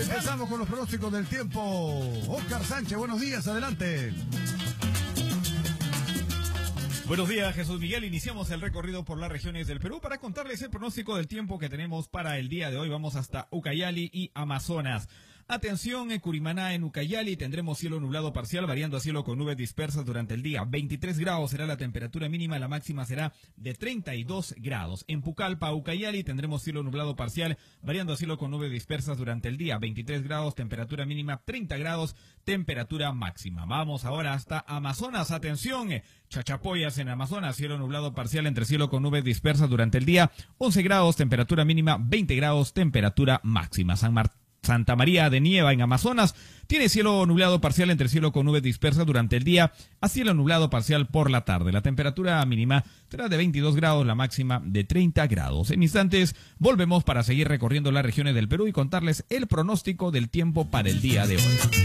Empezamos con los pronósticos del tiempo. Oscar Sánchez, buenos días, adelante. Buenos días, Jesús Miguel. Iniciamos el recorrido por las regiones del Perú para contarles el pronóstico del tiempo que tenemos para el día de hoy. Vamos hasta Ucayali y Amazonas. Atención, en Curimaná, en Ucayali, tendremos cielo nublado parcial, variando a cielo con nubes dispersas durante el día. 23 grados será la temperatura mínima, la máxima será de 32 grados. En Pucallpa, Ucayali, tendremos cielo nublado parcial, variando a cielo con nubes dispersas durante el día. 23 grados, temperatura mínima, 30 grados, temperatura máxima. Vamos ahora hasta Amazonas. Atención, Chachapoyas en Amazonas, cielo nublado parcial entre cielo con nubes dispersas durante el día. 11 grados, temperatura mínima, 20 grados, temperatura máxima. Santa María de Nieva en Amazonas tiene cielo nublado parcial entre cielo con nubes dispersas durante el día a cielo nublado parcial por la tarde. La temperatura mínima será de 22 grados, la máxima de 30 grados. En instantes volvemos para seguir recorriendo las regiones del Perú y contarles el pronóstico del tiempo para el día de hoy.